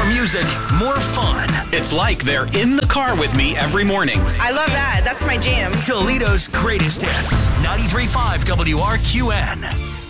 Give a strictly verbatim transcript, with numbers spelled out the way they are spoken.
More music, more fun. It's like they're in the car with me every morning. I love that. That's my jam. Toledo's greatest hits. ninety-three point five W R Q N.